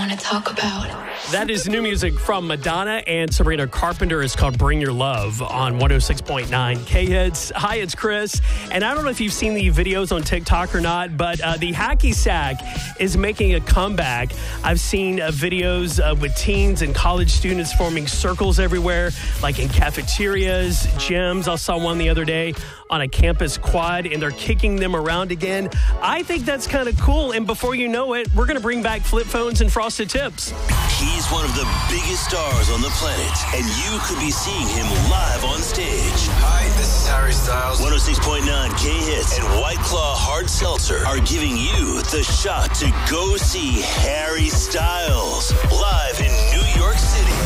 want to talk about. That is new music from Madonna and Sabrina Carpenter. It's called Bring Your Love on 106.9 K-Hits. Hi, it's Chris. And I don't know if you've seen the videos on TikTok or not, but the hacky sack is making a comeback. I've seen videos with teens and college students forming circles everywhere, like in cafeterias, gyms. I saw one the other day on a campus quad, and they're kicking them around again. I think that's kind of cool. And before you know it, we're going to bring back flip phones and frosted tips. He's one of the biggest stars on the planet, and you could be seeing him live on stage. Hi, this is Harry Styles. 106.9 K-Hits and White Claw Hard Seltzer are giving you the shot to go see Harry Styles live in New York City.